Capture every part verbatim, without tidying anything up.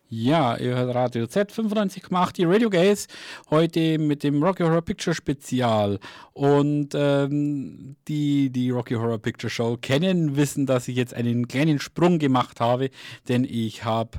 Ja, ihr hört Radio Z fünfundneunzig Komma acht, die Radio Gays, heute mit dem Rocky Horror Picture Spezial. Und ähm, die die Rocky Horror Picture Show kennen, wissen, dass ich jetzt einen kleinen Sprung gemacht habe, denn ich habe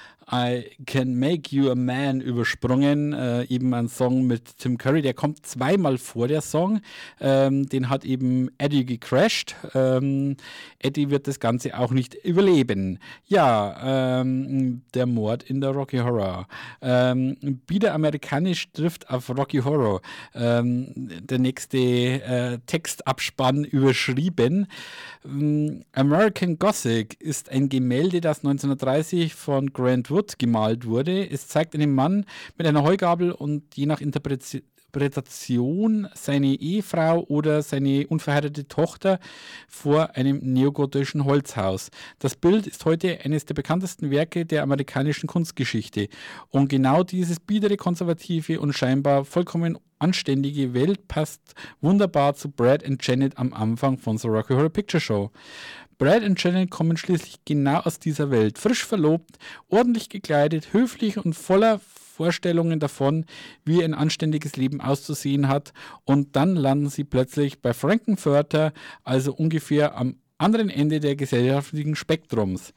I Can Make You a Man übersprungen, äh, eben ein Song mit Tim Curry, der kommt zweimal vor, der Song, ähm, den hat eben Eddie gecrashed, ähm, Eddie wird das Ganze auch nicht überleben. Ja, ähm, der Mord in der Rocky Horror, ähm, wieder amerikanisch trifft auf Rocky Horror, ähm, der nächste äh, Textabspann überschrieben. ähm, American Gothic ist ein Gemälde, das neunzehnhundertdreißig von Grant Wood gemalt wurde. Es zeigt einen Mann mit einer Heugabel und je nach Interpretation seine Ehefrau oder seine unverheiratete Tochter vor einem neogotischen Holzhaus. Das Bild ist heute eines der bekanntesten Werke der amerikanischen Kunstgeschichte. Und genau dieses biedere, konservative und scheinbar vollkommen anständige Welt passt wunderbar zu Brad und Janet am Anfang von The Rocky Horror Picture Show. Brad und Janet kommen schließlich genau aus dieser Welt, frisch verlobt, ordentlich gekleidet, höflich und voller Vorstellungen davon, wie ein anständiges Leben auszusehen hat, und dann landen sie plötzlich bei Frankenfurter, also ungefähr am anderen Ende der gesellschaftlichen Spektrums.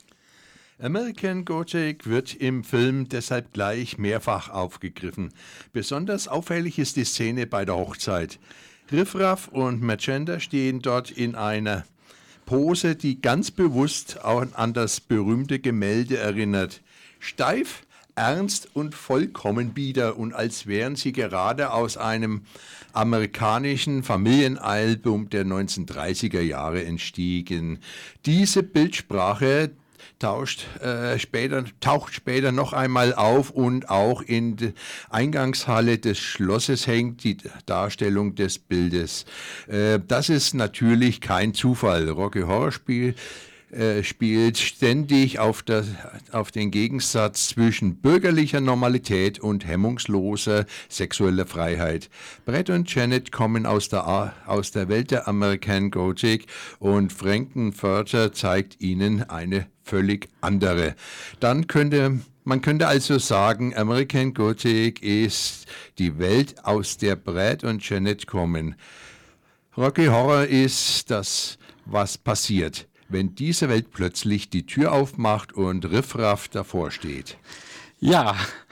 American Gothic wird im Film deshalb gleich mehrfach aufgegriffen. Besonders auffällig ist die Szene bei der Hochzeit. Riff Raff und Magenta stehen dort in einer Pose, die ganz bewusst auch an das berühmte Gemälde erinnert. Steif, ernst und vollkommen bieder, und als wären sie gerade aus einem amerikanischen Familienalbum der neunzehnhundertdreißiger Jahre entstiegen. Diese Bildsprache tauscht, äh, später, taucht später noch einmal auf, und auch in der Eingangshalle des Schlosses hängt die Darstellung des Bildes. Äh, das ist natürlich kein Zufall. Rocky Horror Spiel äh, spielt ständig auf, das, auf den Gegensatz zwischen bürgerlicher Normalität und hemmungsloser sexueller Freiheit. Brad und Janet kommen aus der, aus der Welt der American Gothic, und Frankenfurter zeigt ihnen eine völlig andere. Dann könnte man könnte also sagen, American Gothic ist die Welt, aus der Brad und Janet kommen. Rocky Horror ist das, was passiert, wenn diese Welt plötzlich die Tür aufmacht und Riffraff davor steht. Ja,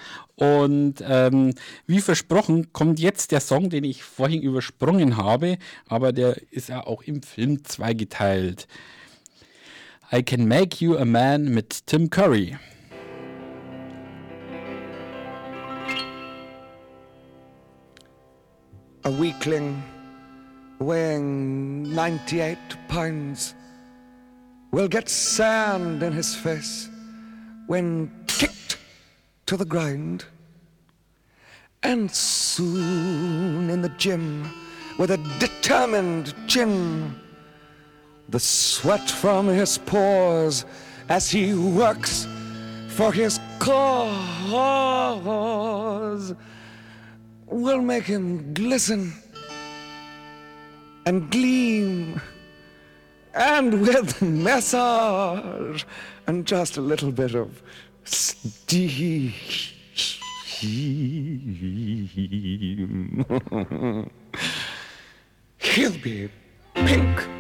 und ähm, wie versprochen kommt jetzt der Song, den ich vorhin übersprungen habe, aber der ist ja auch im Film zweigeteilt. I Can Make You a Man mit Tim Curry. A weakling weighing ninety-eight pounds will get sand in his face when kicked to the ground. And soon in the gym, with a determined chin, the sweat from his pores as he works for his cause will make him glisten and gleam, and with massage and just a little bit of steam, he'll be pink